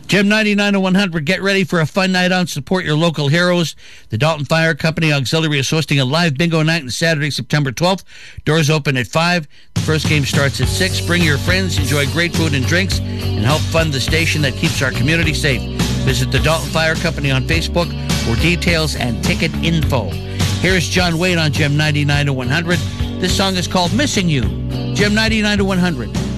Gem 99 to 100, get ready for a fun night out. Support your local heroes. The Dalton Fire Company Auxiliary is hosting a live bingo night on Saturday, September 12th. Doors open at 5. The first game starts at 6. Bring your friends, enjoy great food and drinks, and help fund the station that keeps our community safe. Visit the Dalton Fire Company on Facebook for details and ticket info. Here's John Wade on Gem 99 to 100. This song is called Missing You. Gem 99 to 100.